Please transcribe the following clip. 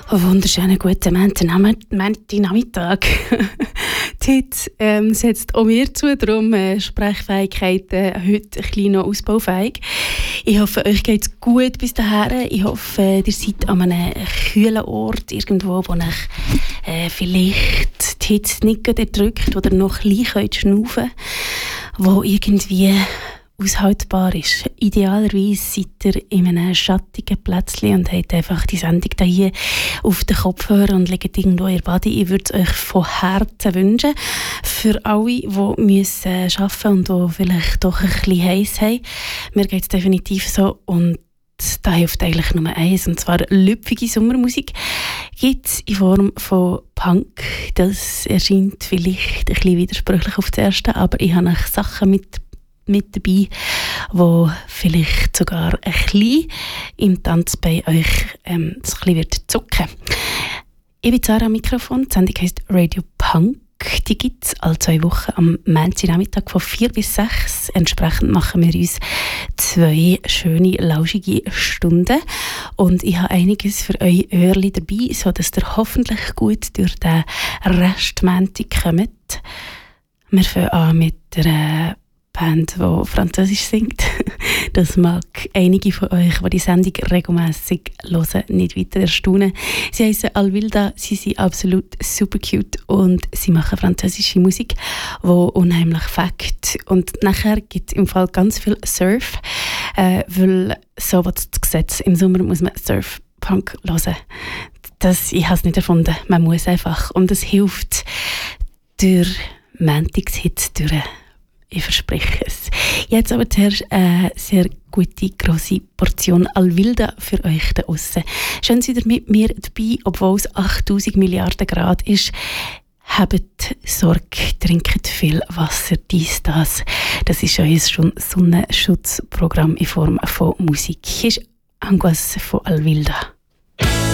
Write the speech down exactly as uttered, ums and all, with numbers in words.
Wunderschönen guten Montagnachmittag. Heute ähm, setzt auch mir zu, darum äh, Sprechfähigkeit äh, heute ein bisschen noch ausbaufähig. Ich hoffe, euch geht es gut bis dahin. Ich hoffe, ihr seid an einem kühlen Ort, irgendwo, wo euch äh, vielleicht die Hitze nicht drückt oder noch ein bisschen schnaufen könnt, wo irgendwie aushaltbar ist. Idealerweise seid ihr in einem schattigen Plätzchen und habt einfach die Sendung hier auf den Kopfhörer und liegt irgendwo in der Body. Ich würde es euch von Herzen wünschen. Für alle, die müssen arbeiten und die vielleicht doch ein bisschen heiß haben. Mir geht es definitiv so und da hilft eigentlich nur eins, und zwar lüpfige Sommermusik. Gibt es in Form von Punk. Das erscheint vielleicht ein bisschen widersprüchlich auf das Erste, aber ich habe noch Sachen mit mit dabei, wo vielleicht sogar ein bisschen im Tanz bei euch ähm, so ein bisschen wird zucken. Ich bin Sarah am Mikrofon, die Sendung heisst Radio Punk. Die gibt es alle zwei Wochen am Montagnachmittag von vier bis sechs. Entsprechend machen wir uns zwei schöne, lauschige Stunden. Und ich habe einiges für euch Öhrchen dabei, sodass ihr hoffentlich gut durch den Rest Montag kommt. Wir fangen an mit der Band, die Französisch singt. Das mag einige von euch, die die Sendung regelmässig hören, nicht weiter erstaunen. Sie heissen Alvilda, sie sind absolut super cute und sie machen französische Musik, die unheimlich fängt. Und nachher gibt es im Fall ganz viel Surf, äh, weil so was das Gesetz. Im Sommer muss man Surf-Punk hören. Das, ich habe es nicht erfunden, man muss einfach. Und es hilft durch Montagshits durch. Ich verspreche es. Jetzt aber zuerst eine sehr gute, grosse Portion Alvilda für euch da draussen. Schön seid ihr mit mir dabei, obwohl es achttausend Milliarden Grad ist. Habt Sorge, trinkt viel Wasser, dies, das. Das ist euer Sonnenschutzprogramm in Form von Musik. Hier ist Angoisse von Alvilda.